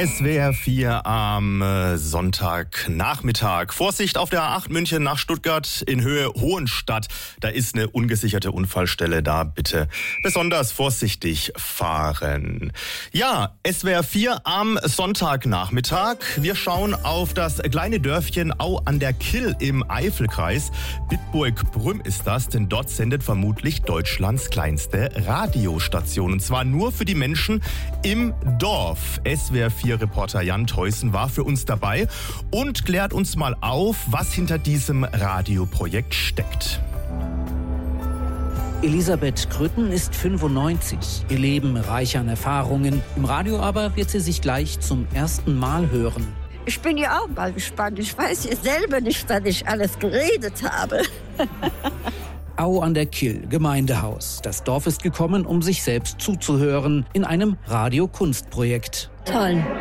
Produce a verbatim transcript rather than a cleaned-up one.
S W R vier am äh, Sonntagnachmittag. Vorsicht auf der A acht München nach Stuttgart in Höhe Hohenstadt. Da ist eine ungesicherte Unfallstelle. Da bitte besonders vorsichtig fahren. Ja, S W R vier am Sonntagnachmittag. Wir schauen auf das kleine Dörfchen Au an der Kyll im Eifelkreis. Bitburg-Prüm ist das, denn dort sendet vermutlich Deutschlands kleinste Radiostation. Und zwar nur für die Menschen im Dorf. S W R vier Reporter Jan Theusen war für uns dabei und klärt uns mal auf, was hinter diesem Radioprojekt steckt. Elisabeth Krütten ist fünfundneunzig. Ihr Leben reich an Erfahrungen. Im Radio aber wird sie sich gleich zum ersten Mal hören. Ich bin ja auch mal gespannt. Ich weiß ja selber nicht, was ich alles geredet habe. Au an der Kyll, Gemeindehaus. Das Dorf ist gekommen, um sich selbst zuzuhören, in einem Radio-Kunstprojekt. Toll.